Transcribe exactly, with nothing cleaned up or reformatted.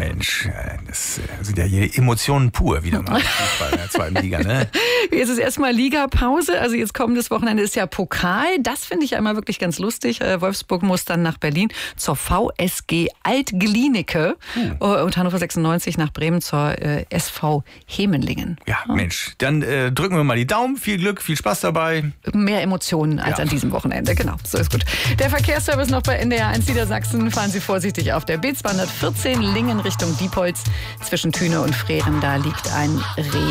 Mensch, das sind ja hier Emotionen pur wieder mal im Fußball in der zweiten Liga, ne? Jetzt ist erstmal Ligapause, also jetzt kommendes Wochenende ist ja Pokal. Das finde ich einmal wirklich ganz lustig. Wolfsburg muss dann nach Berlin zur V S G Alt-Glienicke hm. und Hannover sechsundneunzig nach Bremen zur äh, S V Hemenlingen. Ja, ja, Mensch, dann äh, drücken wir mal die Daumen. Viel Glück, viel Spaß dabei. Mehr Emotionen als ja. an diesem Wochenende, genau, so ist gut. Der Verkehrsservice noch bei N D R eins Niedersachsen. Fahren Sie vorsichtig auf der B zweihundertvierzehn Lingen Richtung Diepholz. Zwischen Thüne und Freren, da liegt ein Reh